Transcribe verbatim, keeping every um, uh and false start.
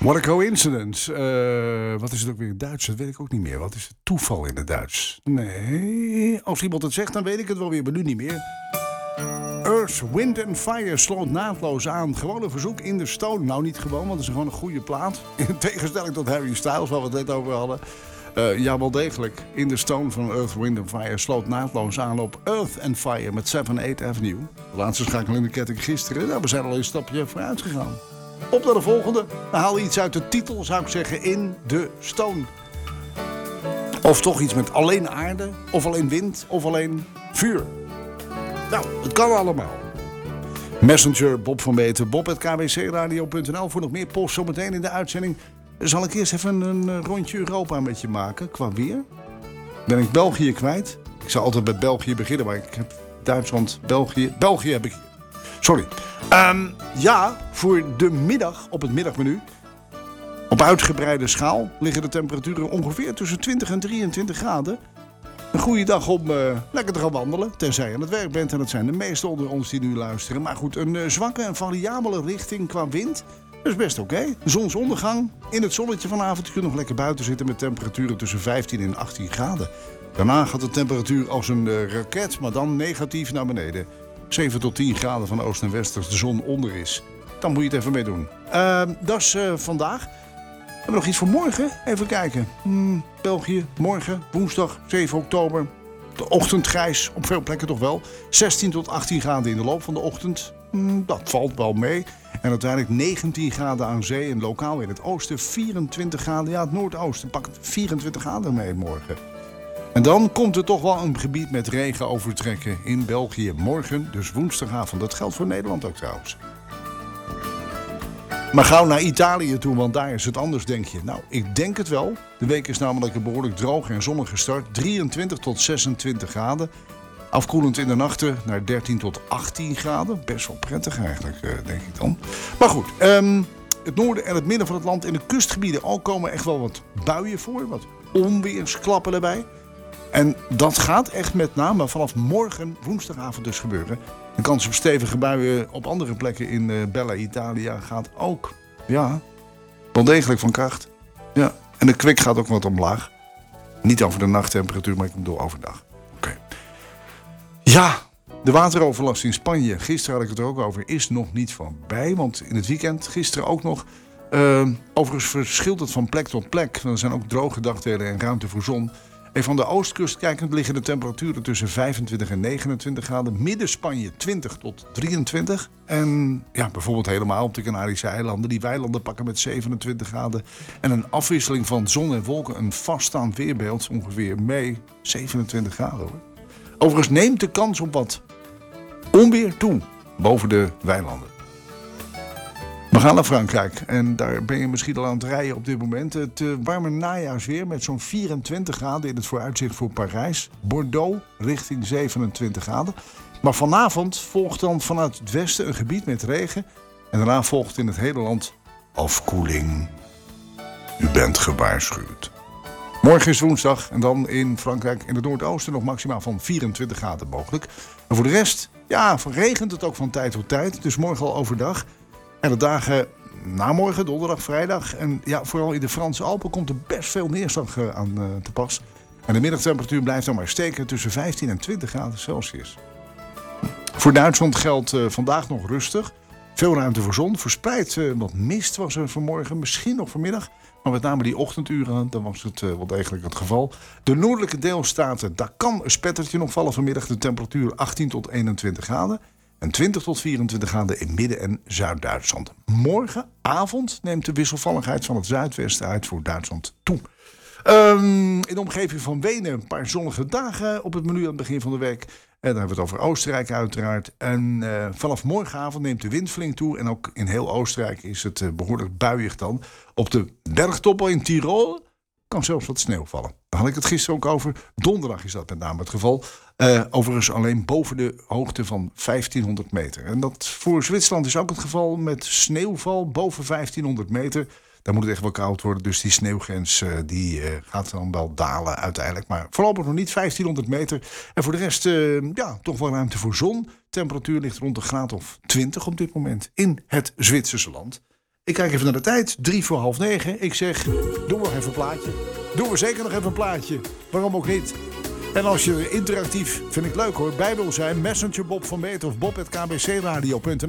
What a coincidence. Uh, wat is het ook weer in Duits? Dat weet ik ook niet meer. Wat is het toeval in het Duits? Nee, als iemand het zegt, dan weet ik het wel weer, maar nu niet meer. Earth, Wind and Fire sloot naadloos aan. Gewoon een verzoek in de Stone. Nou, niet gewoon, want het is gewoon een goede plaat. In tegenstelling tot Harry Styles, waar we het net over hadden. Uh, ja, wel degelijk. In de Stone van Earth, Wind and Fire sloot naadloos aan op Earth and Fire met zeven acht Avenue. De laatste schakel in de ketting gisteren. Nou, we zijn al een stapje vooruit gegaan. Op naar de volgende. We halen iets uit de titel, zou ik zeggen, in de Stone. Of toch iets met alleen aarde, of alleen wind, of alleen vuur. Nou, het kan allemaal. Messenger, Bob van Beeten, bob at k w c radio punt n l voor nog meer post zometeen in de uitzending. Zal ik eerst even een rondje Europa met je maken, qua weer? Ben ik België kwijt? Ik zou altijd bij België beginnen, maar ik heb Duitsland, België... België heb ik... Sorry. Um, ja, voor de middag, op het middagmenu... Op uitgebreide schaal liggen de temperaturen ongeveer tussen twintig en drieëntwintig graden. Een goede dag om uh, lekker te gaan wandelen, tenzij je aan het werk bent. En dat zijn de meesten onder ons die nu luisteren. Maar goed, een uh, zwakke en variabele richting qua wind... Dat is best oké. Okay. Zonsondergang. In het zonnetje vanavond. Je kunt nog lekker buiten zitten met temperaturen tussen vijftien en achttien graden. Daarna gaat de temperatuur als een uh, raket, maar dan negatief naar beneden. zeven tot tien graden van oost en west als de zon onder is. Dan moet je het even mee doen. Uh, dat is uh, vandaag. Hebben we nog iets voor morgen? Even kijken. Hmm, België, morgen, woensdag zeven oktober. De ochtend grijs, op veel plekken toch wel. zestien tot achttien graden in de loop van de ochtend. Hmm, dat valt wel mee. En uiteindelijk negentien graden aan zee en lokaal in het oosten vierentwintig graden. Ja, het noordoosten pakt vierentwintig graden mee morgen. En dan komt er toch wel een gebied met regen overtrekken in België. Morgen, dus woensdagavond. Dat geldt voor Nederland ook trouwens. Maar gauw naar Italië toe, want daar is het anders, denk je. Nou, ik denk het wel. De week is namelijk een behoorlijk droog en zonnig gestart. drieëntwintig tot zesentwintig graden. Afkoelend in de nachten naar dertien tot achttien graden. Best wel prettig eigenlijk, denk ik dan. Maar goed, um, het noorden en het midden van het land en de kustgebieden... al komen echt wel wat buien voor. Wat onweersklappen erbij. En dat gaat echt met name vanaf morgen, woensdagavond dus gebeuren. De kans op stevige buien op andere plekken in uh, Bella Italia gaat ook. Ja, wel degelijk van kracht. Ja, en de kwik gaat ook wat omlaag. Niet over de nachttemperatuur, maar ik bedoel overdag. Oké. Okay. Ja, de wateroverlast in Spanje, gisteren had ik het er ook over, is nog niet voorbij. Want in het weekend, gisteren ook nog... Uh, overigens verschilt het van plek tot plek. Er zijn ook droge dagdelen en ruimte voor zon. En van de oostkust kijkend liggen de temperaturen tussen vijfentwintig en negenentwintig graden. Midden-Spanje twintig tot drieëntwintig. En ja, bijvoorbeeld helemaal op de Canarische eilanden. Die weilanden pakken met zevenentwintig graden. En een afwisseling van zon en wolken, een vaststaand weerbeeld ongeveer mee zevenentwintig graden hoor. Overigens neemt de kans op wat onweer toe boven de weilanden. We gaan naar Frankrijk en daar ben je misschien al aan het rijden op dit moment. Het uh, warme najaarsweer met zo'n vierentwintig graden in het vooruitzicht voor Parijs. Bordeaux richting zevenentwintig graden. Maar vanavond volgt dan vanuit het westen een gebied met regen. En daarna volgt in het hele land afkoeling. U bent gewaarschuwd. Morgen is woensdag en dan in Frankrijk in het noordoosten nog maximaal van vierentwintig graden mogelijk. En voor de rest, ja, regent het ook van tijd tot tijd. Dus morgen al overdag. En de dagen na morgen, donderdag, vrijdag... en ja, vooral in de Franse Alpen komt er best veel neerslag uh, aan uh, te pas. En de middagtemperatuur blijft dan maar steken tussen vijftien en twintig graden Celsius. Voor Duitsland geldt uh, vandaag nog rustig. Veel ruimte voor zon. Verspreid uh, wat mist was er vanmorgen, misschien nog vanmiddag. Maar met name die ochtenduren, dan was het uh, wel degelijk het geval. De noordelijke deelstaten, daar kan een spettertje nog vallen vanmiddag. De temperatuur achttien tot eenentwintig graden. En twintig tot vierentwintig graden in Midden- en Zuid-Duitsland. Morgenavond neemt de wisselvalligheid van het zuidwesten uit voor Duitsland toe. Um, in de omgeving van Wenen een paar zonnige dagen op het menu aan het begin van de week. En dan hebben we het over Oostenrijk uiteraard. En uh, vanaf morgenavond neemt de wind flink toe. En ook in heel Oostenrijk is het uh, behoorlijk buiig dan. Op de bergtoppen in Tirol kan zelfs wat sneeuw vallen. Daar had ik het gisteren ook over. Donderdag is dat met name het geval. Uh, overigens alleen boven de hoogte van vijftienhonderd meter. En dat voor Zwitserland is ook het geval met sneeuwval boven vijftienhonderd meter. Daar moet het echt wel koud worden. Dus die sneeuwgrens uh, die, uh, gaat dan wel dalen uiteindelijk. Maar voorlopig nog niet vijftienhonderd meter. En voor de rest uh, ja, toch wel ruimte voor zon. Temperatuur ligt rond een graad of twintig op dit moment in het Zwitserse land. Ik kijk even naar de tijd. Drie voor half negen. Ik zeg, doe nog even een plaatje. Doen we zeker nog even een plaatje. Waarom ook niet? En als je interactief, vind ik leuk hoor, bij wil zijn, Messenger Bob van Beter of bob at k b c radio punt n l.